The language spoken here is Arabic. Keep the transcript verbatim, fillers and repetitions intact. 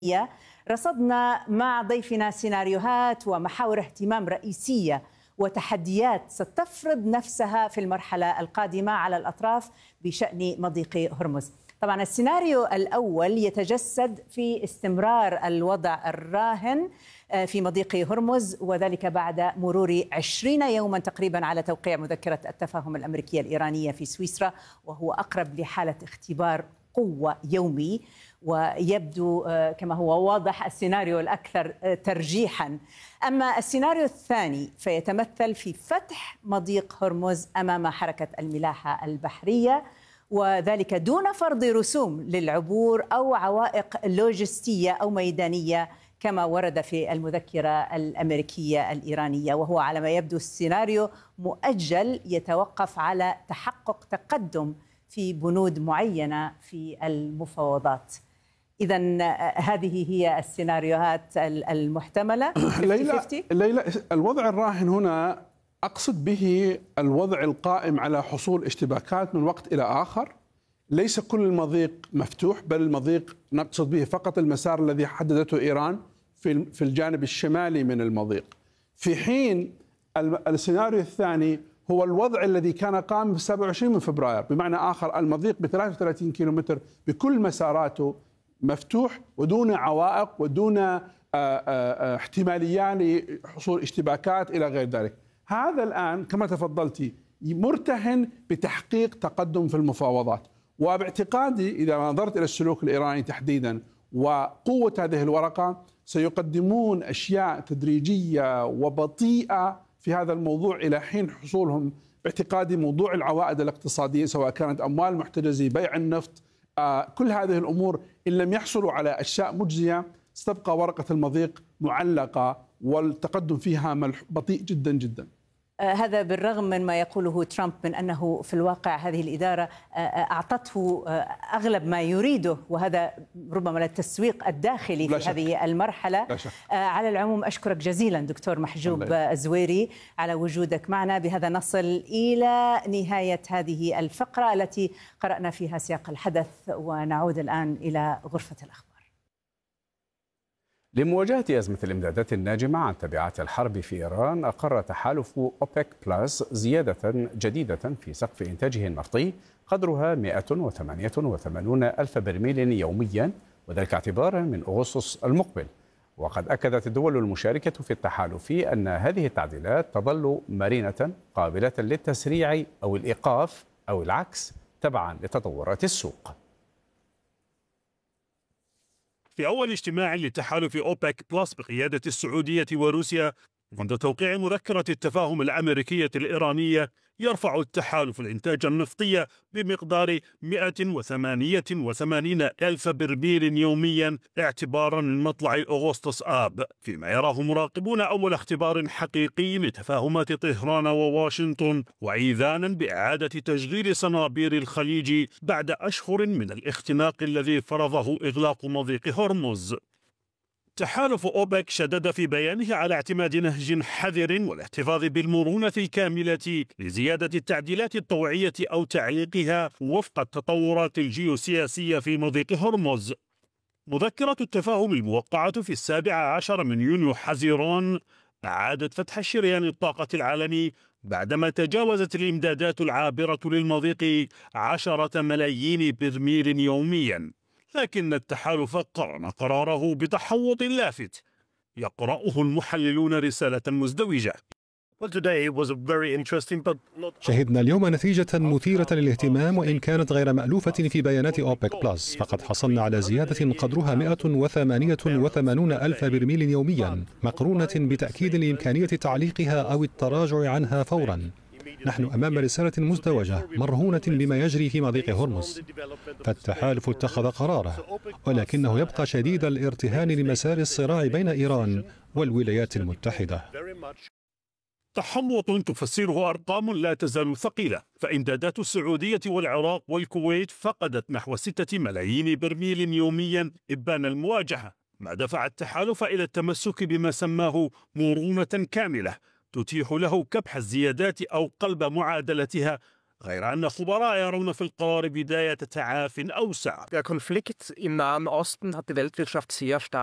رصدنا مع ضيفنا سيناريوهات ومحاور اهتمام رئيسية وتحديات ستفرض نفسها في المرحلة القادمة على الأطراف بشأن مضيق هرمز. طبعا السيناريو الأول يتجسد في استمرار الوضع الراهن في مضيق هرمز، وذلك بعد مرور عشرين يوما تقريبا على توقيع مذكرة التفاهم الأمريكية الإيرانية في سويسرا، وهو أقرب لحالة اختبار قوة يومي، ويبدو كما هو واضح السيناريو الأكثر ترجيحا. أما السيناريو الثاني فيتمثل في فتح مضيق هرمز أمام حركة الملاحة البحرية، وذلك دون فرض رسوم للعبور أو عوائق لوجستية أو ميدانية كما ورد في المذكرة الأمريكية الإيرانية، وهو على ما يبدو السيناريو مؤجل يتوقف على تحقق تقدم في بنود معينة في المفاوضات. إذن هذه هي السيناريوهات المحتملة. ليلى, ليلى الوضع الراهن هنا أقصد به الوضع القائم على حصول اشتباكات من وقت إلى آخر. ليس كل المضيق مفتوح، بل المضيق نقصد به فقط المسار الذي حددته إيران في في الجانب الشمالي من المضيق، في حين السيناريو الثاني هو الوضع الذي كان قائم في سبعة وعشرين من فبراير، بمعنى آخر المضيق ب ثلاثة وثلاثين كيلومتر بكل مساراته مفتوح ودون عوائق ودون احتمالية لحصول اشتباكات إلى غير ذلك. هذا الآن كما تفضلتي مرتهن بتحقيق تقدم في المفاوضات، وباعتقادي إذا نظرت إلى السلوك الإيراني تحديدا وقوة هذه الورقة سيقدمون أشياء تدريجية وبطيئة في هذا الموضوع إلى حين حصولهم. باعتقادي موضوع العوائد الاقتصادية سواء كانت أموال محتجزة، بيع النفط، آه كل هذه الأمور إن لم يحصلوا على أشياء مجزية ستبقى ورقة المضيق معلقة والتقدم فيها بطيء جدا جدا. هذا بالرغم من ما يقوله ترامب من أنه في الواقع هذه الإدارة أعطته أغلب ما يريده، وهذا ربما للتسويق الداخلي في هذه المرحلة. على العموم أشكرك جزيلا دكتور محجوب الزويري على وجودك معنا. بهذا نصل إلى نهاية هذه الفقرة التي قرأنا فيها سياق الحدث، ونعود الآن إلى غرفة الأخبار. لمواجهة أزمة الإمدادات الناجمة عن تبعات الحرب في إيران، أقر تحالف أوبك بلس زيادة جديدة في سقف إنتاجه النفطي قدرها مئة وثمانية وثمانين ألف برميل يوميا، وذلك اعتبارا من أغسطس المقبل. وقد أكدت الدول المشاركة في التحالف أن هذه التعديلات تظل مرنة قابلة للتسريع أو الإيقاف أو العكس تبعا لتطورات السوق. في أول اجتماع لتحالف أوبك بلس بقيادة السعودية وروسيا منذ توقيع مذكرة التفاهم الأمريكية الإيرانية، يرفع التحالف الإنتاج النفطي بمقدار مئة وثمانية وثمانين ألف برميل يوميا اعتبارا من مطلع أغسطس آب، فيما يراه مراقبون أول اختبار حقيقي لتفاهمات طهران وواشنطن، وإيذانا بإعادة تشغيل صنابير الخليج بعد أشهر من الاختناق الذي فرضه إغلاق مضيق هرمز. تحالف أوبك شدد في بيانه على اعتماد نهج حذر والاحتفاظ بالمرونة الكاملة لزيادة التعديلات الطوعية أو تعليقها وفق التطورات الجيوسياسية في مضيق هرمز. مذكرة التفاهم الموقعة في السابع عشر من يونيو حزيران أعادت فتح شريان الطاقة العالمي بعدما تجاوزت الإمدادات العابرة للمضيق عشرة ملايين برميل يوميا، لكن التحالف قرن قراره بتحوط لافت يقرأه المحللون رسالة مزدوجة. شهدنا اليوم نتيجة مثيرة للاهتمام وإن كانت غير مألوفة في بيانات أوبك بلس، فقد حصلنا على زيادة قدرها مئة وثمانية وثمانين ألف برميل يوميا، مقرونة بتأكيد لإمكانية تعليقها أو التراجع عنها فورا. نحن أمام رسالة مزدوجة مرهونة بما يجري في مضيق هرمز، فالتحالف اتخذ قراره، ولكنه يبقى شديد الارتهان لمسار الصراع بين إيران والولايات المتحدة. تحوط تفسره أرقام لا تزال ثقيلة، فإمدادات السعودية والعراق والكويت فقدت نحو ستة ملايين برميل يوميا إبان المواجهة، ما دفع التحالف إلى التمسك بما سماه مرونة كاملة تتيح له كبح الزيادات أو قلب معادلتها غير أن خبراء يرون في القرار بداية تعاف أوسع. Der Konflikt im Nahen Osten hat die Weltwirtschaft sehr stark